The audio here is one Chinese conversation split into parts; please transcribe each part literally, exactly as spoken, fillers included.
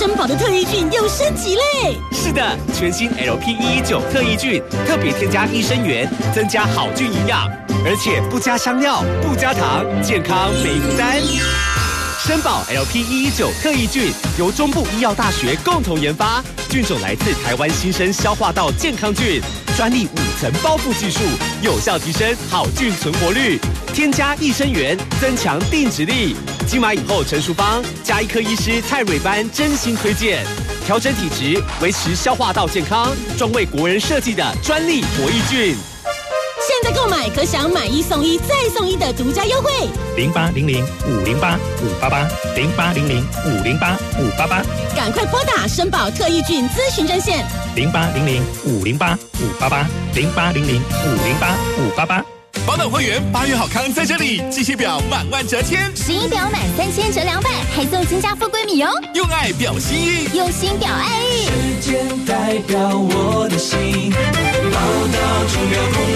生宝的特益菌又升级嘞！ 是的，全新 L P 一一九特益菌特别添加益生元，增加好菌营养，而且不加香料、不加糖，健康没负担。生宝 L P 一一九特益菌由中部医药大学共同研发，菌种来自台湾新生消化道健康菌，专利五层包覆技术，有效提升好菌存活率。添加益生元，增强定植力。金马影后陈淑芳、加医科医师蔡蕊班真心推荐，调整体质，维持消化道健康，专为国人设计的专利活益菌。 现在购买可享买一送一再送一的独家优惠， 零八零零五零八五八八零八零零五零八五八八， 赶快拨打生宝特益菌咨询专线零八零零五零八五八八零八零零五零八五八八。 保暖会员八月好康在这里，机械表满万折千， 石英表满三千折两百，还送金家富贵米哦！ 用爱表心意， 用心表爱意。 时间代表我的心，报道重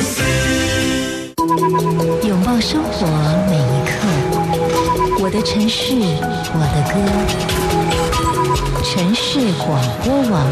要公司。 拥抱生活每一刻，我的城市，我的歌。城市广播网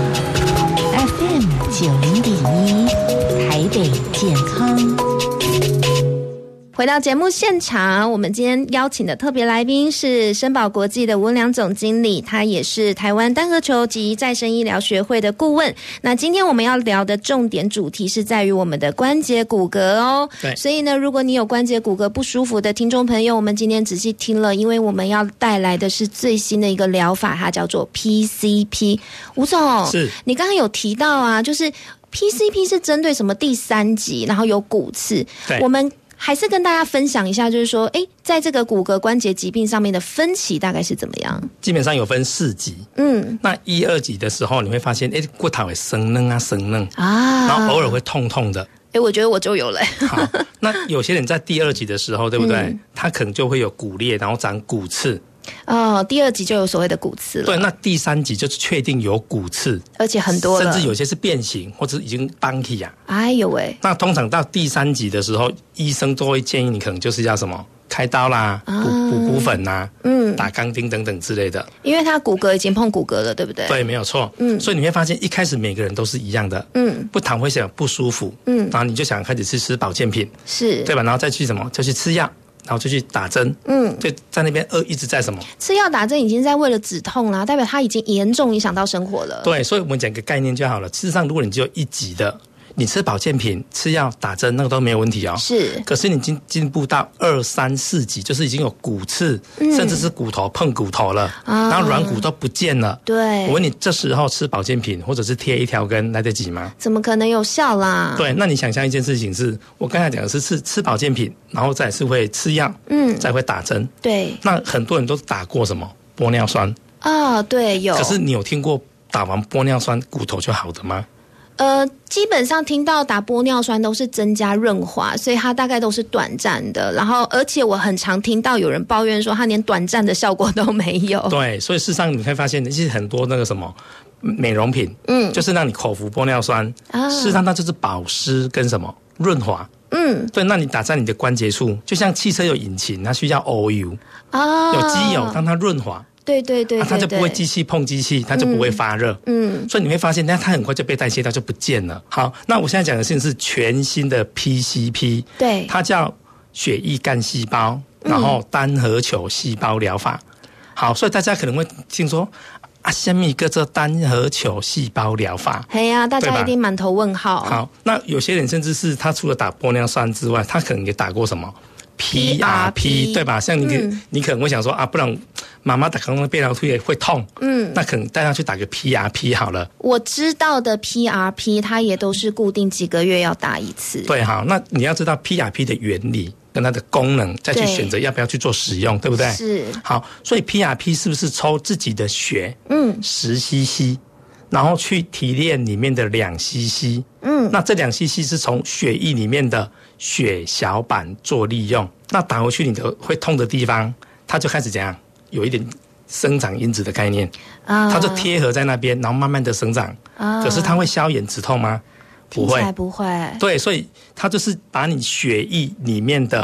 F M 九零点一，台北健康。 回到节目现场，我们今天邀请的特别来宾是生宝国际的吴文良总经理，他也是台湾单核球及再生医疗学会的顾问。那今天我们要聊的重点主题是在于我们的关节骨骼哦。 对， 所以呢，如果你有关节骨骼不舒服的听众朋友，我们今天仔细听了，因为我们要带来的是最新的一个疗法，它叫做 P C P。吴总， 是你刚刚有提到啊，就是 P C P 是针对什么第三级，然后有骨刺， 对， 我们还是跟大家分享一下，就是说，哎，在这个骨骼关节疾病上面的分期大概是怎么样？ 基本上有分四级。嗯，那一二级的时候，你会发现，哎，骨头会生嫩啊，生嫩啊，然后偶尔会痛痛的。 哎，我觉得我就有了。 好，那有些人在第二级的时候，对不对？嗯、他可能就会有骨裂，然后长骨刺。 哦，第二级就有所谓的骨刺了。 对，那第三级就是确定有骨刺， 而且很多了， 甚至有些是变形或者已经崩起啊。 哎呦喂！ 那通常到第三级的时候，医生都会建议你可能就是要什么开刀啦、补补骨粉啦、嗯、打钢钉等等之类的， 因为它骨骼已经碰骨骼了，对不对？ 对，没有错。嗯，所以你会发现一开始每个人都是一样的，嗯，不躺会想不舒服，嗯，然后你就想开始去吃保健品， 是对吧？然后再去什么，再去吃药。然后就去打针，嗯，就在那边呃一直在什么吃药打针，已经在为了止痛啦，代表它已经严重影响到生活了。 对，所以我们讲个概念就好了。事实上，如果你只有一级的，你吃保健品、吃药、打针，那个都没有问题哦。是，可是你进进步到二三四级，就是已经有骨刺，嗯、甚至是骨头碰骨头了，啊、然后软骨都不见了。对，我问你，这时候吃保健品或者是贴一条根来得及吗？ 怎么可能有效啦？ 对，那你想象一件事情是，我刚才讲的是吃吃保健品，然后再是会吃药，嗯，再会打针。对，那很多人都打过什么玻尿酸啊、哦？对，有。 可是你有听过打完玻尿酸骨头就好的吗？ 呃，基本上听到打玻尿酸都是增加润滑，所以它大概都是短暂的。然后，而且我很常听到有人抱怨说，它连短暂的效果都没有。 对，所以事实上你会发现，其实很多那个什么美容品，嗯，就是让你口服玻尿酸，啊、事实上它就是保湿跟什么润滑。嗯，对，那你打在你的关节处，就像汽车有引擎，它需要 oil， 啊，有机油让它润滑。 对对 对, 对, 对、啊， 它就不会机器碰机器，它就不会发热。嗯，所以你会发现，但它很快就被代谢掉，就不见了。好，那我现在讲的事情是全新的 P C P， 对，它叫血液干细胞，然后单核球细胞疗法。嗯、好，所以大家可能会听说啊，什么叫做单核球细胞疗法？ 嘿呀、啊，大家一定满头问号。 好，那有些人甚至是他除了打玻尿酸之外，他可能也打过什么？ P R P 对吧？像你、嗯、你可能会想说啊，不然妈妈打刚刚被疗推会痛，嗯，那可能带他去打个 P R P 好了。 我知道的 P R P 它也都是固定几个月要打一次。 对，好，那你要知道 P R P 的原理跟它的功能，再去选择要不要去做使用， 对, 对不对？是。好，所以 P R P 是不是抽自己的血，嗯，十 C C， 然后去提炼里面的两 C C， 嗯，那这两 C C 是从血液里面的血小板做利用，那打回去你的会痛的地方，它就开始怎样，有一点生长因子的概念，啊，它就贴合在那边，然后慢慢的生长，啊，可是它会消炎止痛吗？不会， 不会。 对，所以它就是把你血液里面的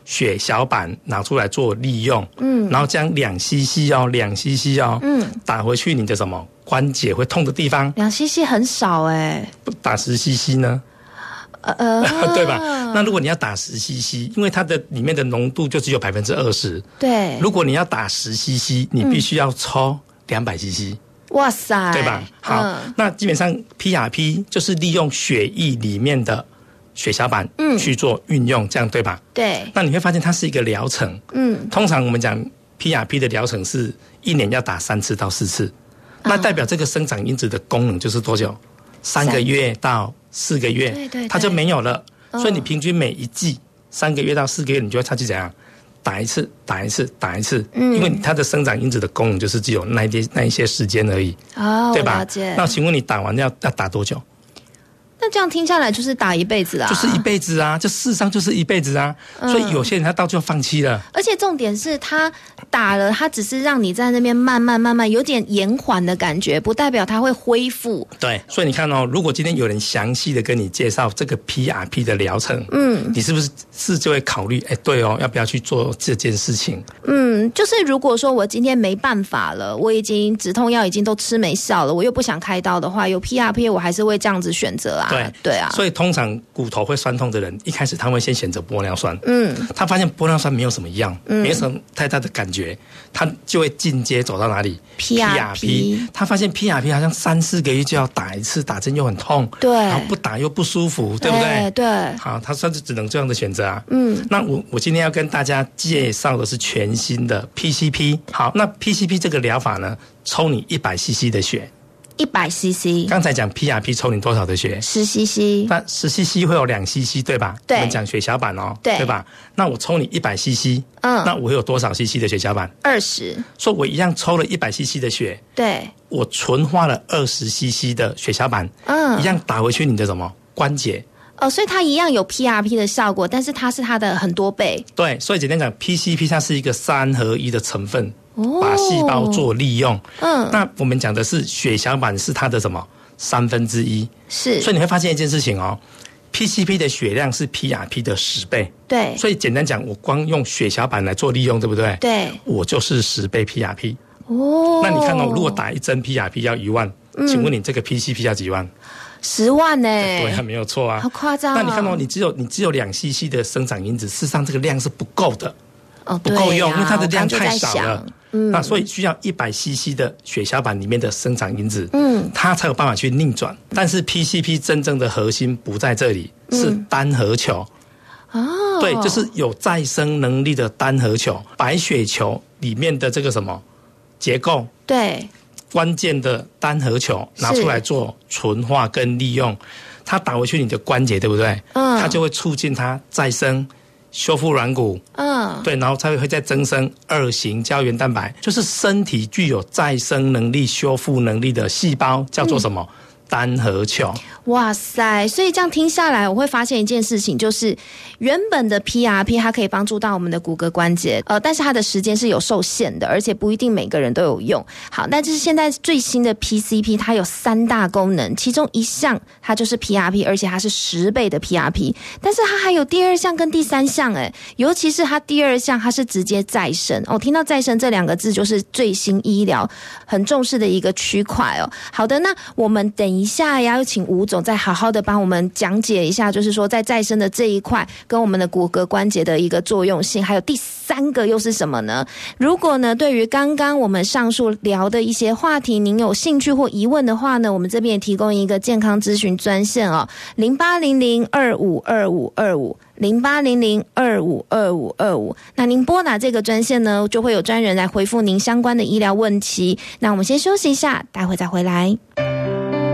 血小板拿出来做利用，嗯，然后将两 C C 哦，两 C C 哦，嗯，打回去你的什么关节会痛的地方。 两 C C 很少哎、 欸，打十 C C 呢？呃呃，对吧？那如果你要打十 C C， 因为它的里面的浓度就只有百分之二十， 对。如果你要打十 C C， 你必须要抽两百 C C。 哇塞， 对吧？好，嗯、那基本上 P R P 就是利用血液里面的血小板去做运用，嗯、这样对吧？ 对。 那你会发现它是一个疗程，嗯，通常我们讲 P R P 的疗程是一年要打三次到四次，嗯、那代表这个生长因子的功能就是多久？三个月到四个月， 对 对, 对， 它就没有了。嗯、所以你平均每一季三个月到四个月，你就会差去怎样？打一次，打一次，打一次，嗯，因为它的生长因子的功能就是只有那一些那一些时间而已， 哦， 对吧？ 了解。 那请问你打完要要打多久？ 那这样听下来就是打一辈子啊， 就是一辈子啊，这事实上就是一辈子啊。嗯、所以有些人他到最后放弃了。 而且重点是他打了，他只是让你在那边慢慢慢慢有点延缓的感觉，不代表他会恢复。 对，所以你看哦，如果今天有人详细的跟你介绍这个 P R P 的疗程，嗯，你是不是是就会考虑，哎，对哦，要不要去做这件事情？ 嗯，就是如果说我今天没办法了，我已经止痛药已经都吃没效了，我又不想开刀的话，有 P R P 我还是会这样子选择啊。 对对啊， 所以通常骨头会酸痛的人，一开始他会先选择玻尿酸。嗯，他发现玻尿酸没有什么样，嗯、没什么太大的感觉，他就会进阶走到哪里 ？P R P。 他发现 P R P 好像三四个月就要打一次，打针又很痛， 对， 然后不打又不舒服，对不对？ 对。 好，他算是只能这样的选择啊。嗯，那我我今天要跟大家介绍的是全新的 P C P。好，那 P C P 这个疗法呢，抽你一百 C C 的血。 一百 C C， 刚才讲 P R P 抽你多少的血？ 十 C C， 那十 C C 会有两 C C 对吧？ 对， 我们讲血小板哦， 对， 对吧？那我抽你一百 C C， 嗯，那我会有多少 C C 的血小板？ 二十。 所以我一样抽了一百 C C 的血， 对， 我纯化了二十 C C 的血小板，嗯，一样打回去你的什么关节？ 哦，所以它一样有 P R P 的效果，但是它是它的很多倍。 对，所以简单讲 ，P C P 它是一个三合一的成分。把细胞做利用，嗯，那我们讲的是血小板是它的什么三分之一， 是， 所以你会发现一件事情哦 ，P C P 的血量是 P R P 的十倍， 对， 所以简单讲，我光用血小板来做利用，对不对？ 对， 我就是十倍 P R P， 哦，那你看哦，如果打一针 P R P 要一万，嗯、请问你这个 P C P 要几万？ 十万呢、欸？ 对，没有错啊， 好夸张、啊。 那你看哦，你只有你只有两 C C 的生长因子，事实上这个量是不够的。 哦， 不够用，因为它的量太少了。 嗯， 那所以需要一百 C C 的血小板里面的生长因子，嗯，它才有办法去逆转。但是 P C P 真正的核心不在这里，是单核球。哦，对，就是有再生能力的单核球，白血球里面的这个什么结构， 对， 关键的单核球拿出来做纯化跟利用，它打回去你的关节，对不对？嗯，它就会促进它再生。修复软骨，嗯，对，然后才会再增生二型胶原蛋白，就是身体具有再生能力、修复能力的细胞，叫做什么？嗯、单核球。 哇塞！所以这样听下来，我会发现一件事情，就是原本的 P R P 它可以帮助到我们的骨骼关节，呃，但是它的时间是有受限的，而且不一定每个人都有用。好，但是现在最新的 P C P 它有三大功能，其中一项它就是 P R P， 而且它是十倍的 P R P， 但是它还有第二项跟第三项，哎，尤其是它第二项，它是直接再生。哦，听到再生这两个字，就是最新医疗很重视的一个区块哦。好的，那我们等一下呀，要请吴总再好好的帮我们讲解一下，就是说在再生的这一块跟我们的骨骼关节的一个作用性，还有第三个又是什么呢？如果呢对于刚刚我们上述聊的一些话题您有兴趣或疑问的话呢，我们这边也提供一个健康咨询专线哦，零八零零二五二五二五零八零零二五二五二五，那您拨打这个专线呢，就会有专人来回复您相关的医疗问题。那我们先休息一下，待会再回来。